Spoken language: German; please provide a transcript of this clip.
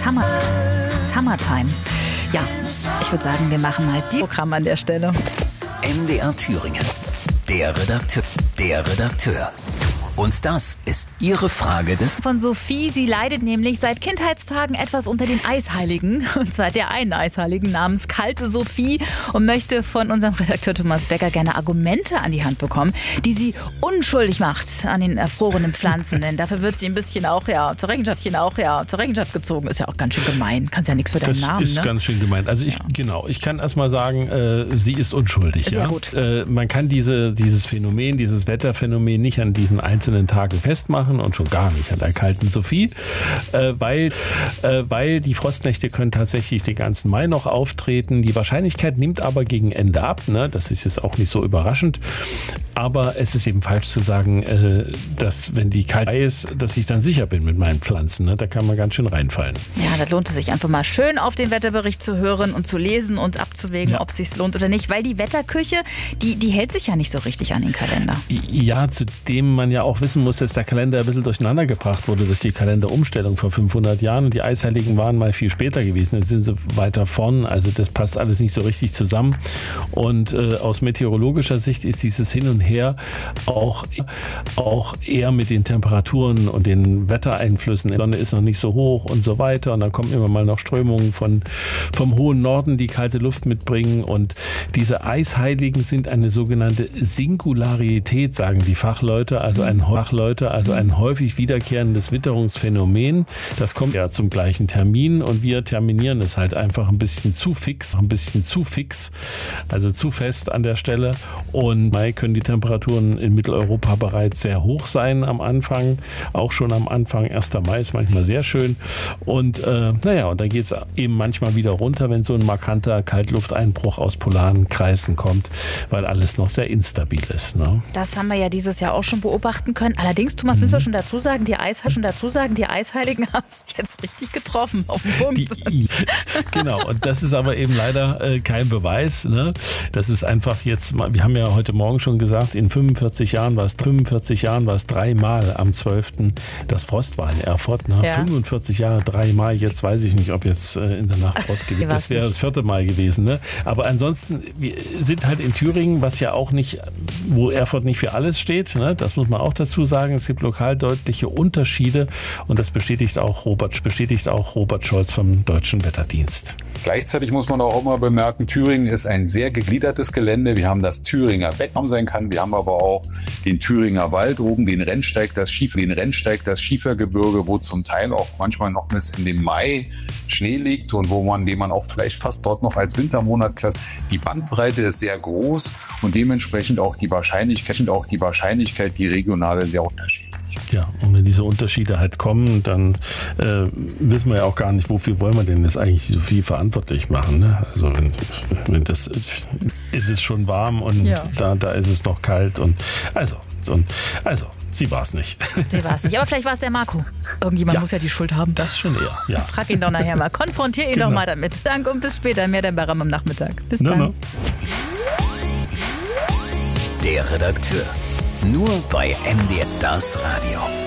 Summertime. Ja, ich würde sagen, wir machen mal die Programm an der Stelle. MDR Thüringen. Der Redakteur. Und das ist Ihre Frage des... Von Sophie. Sie leidet nämlich seit Kindheitstagen etwas unter den Eisheiligen. Und zwar der einen Eisheiligen namens Kalte Sophie. Und möchte von unserem Redakteur Thomas Becker gerne Argumente an die Hand bekommen, die sie unschuldig macht an den erfrorenen Pflanzen. Denn dafür wird sie ein bisschen zur Rechenschaft gezogen. Ist ja auch ganz schön gemein. Kannst ja nichts für deinen Namen. Das ist ganz schön gemein. Also ich kann erst mal sagen, sie ist unschuldig. Sehr gut. Man kann dieses Phänomen, dieses Wetterphänomen nicht an diesen einzelnen Tagen festmachen und schon gar nicht an der kalten Sophie, weil die Frostnächte können tatsächlich den ganzen Mai noch auftreten. Die Wahrscheinlichkeit nimmt aber gegen Ende ab. Ne? Das ist jetzt auch nicht so überraschend. Aber es ist eben falsch zu sagen, dass wenn die kalt ist, dass ich dann sicher bin mit meinen Pflanzen. Ne? Da kann man ganz schön reinfallen. Ja, das lohnt es sich einfach mal schön auf den Wetterbericht zu hören und zu lesen und abzuwägen, ob es sich lohnt oder nicht. Weil die Wetterküche, die hält sich ja nicht so richtig an den Kalender. Ja, zudem man ja auch wissen muss, dass der Kalender ein bisschen durcheinander gebracht wurde durch die Kalenderumstellung vor 500 Jahren. Und die Eisheiligen waren mal viel später gewesen. Jetzt sind sie weiter vorn. Also das passt alles nicht so richtig zusammen. Und aus meteorologischer Sicht ist dieses Hin und Her auch eher mit den Temperaturen und den Wettereinflüssen. Die Sonne ist noch nicht so hoch und so weiter. Und dann kommen immer mal noch Strömungen vom hohen Norden, die kalte Luft mitbringen. Und diese Eisheiligen sind eine sogenannte Singularität, sagen die Fachleute, also ein häufig wiederkehrendes Witterungsphänomen. Das kommt ja zum gleichen Termin und wir terminieren es halt einfach ein bisschen zu fix, also zu fest an der Stelle. Und im Mai können die Temperaturen in Mitteleuropa bereits sehr hoch sein am Anfang, auch schon am Anfang. 1. Mai ist manchmal sehr schön und und dann geht es eben manchmal wieder runter, wenn so ein markanter Kaltlufteinbruch aus polaren Kreisen kommt, weil alles noch sehr instabil ist. Ne? Das haben wir ja dieses Jahr auch schon beobachten können. Allerdings, Thomas, müssen wir schon dazu sagen, die Eisheiligen haben es jetzt richtig getroffen, auf den Punkt. Genau, und das ist aber eben leider kein Beweis. Ne? Das ist einfach jetzt, wir haben ja heute Morgen schon gesagt, in 45 Jahren war es 3-mal am 12. das Frost war in Erfurt. Ne? Ja. 45 Jahre, 3-mal, jetzt weiß ich nicht, ob jetzt in der Nacht Frost gewesen ist. Das wäre das 4. Mal gewesen. Ne? Aber ansonsten, wir sind halt in Thüringen, was ja auch nicht, wo Erfurt nicht für alles steht. Ne? Das muss man auch dazu sagen. Es gibt lokal deutliche Unterschiede und das bestätigt auch Robert Scholz vom Deutschen Wetterdienst. Gleichzeitig muss man auch immer bemerken, Thüringen ist ein sehr gegliedertes Gelände. Wir haben das Thüringer Becken sein kann. Wir haben aber auch den Thüringer Wald oben, den Rennsteig, das Schiefergebirge, wo zum Teil auch manchmal noch bis in den Mai Schnee liegt und den man auch vielleicht fast dort noch als Wintermonat klassifiziert. Die Bandbreite ist sehr groß und dementsprechend auch die Wahrscheinlichkeit, die regionale sehr unterschiedlich. Ja, und wenn diese Unterschiede halt kommen, dann wissen wir ja auch gar nicht, wofür wollen wir denn jetzt eigentlich so viel verantwortlich machen. Ne? Also wenn das ist es schon warm und da ist es noch kalt und also sie war es nicht. Aber vielleicht war es der Marco. Irgendjemand muss ja die Schuld haben. Das schon eher, ja. Frag ihn doch nachher mal. Konfrontier ihn doch mal damit. Danke und bis später. Mehr dann bei Ram am Nachmittag. Bis dann. Der Redakteur. Nur bei MDR das Radio.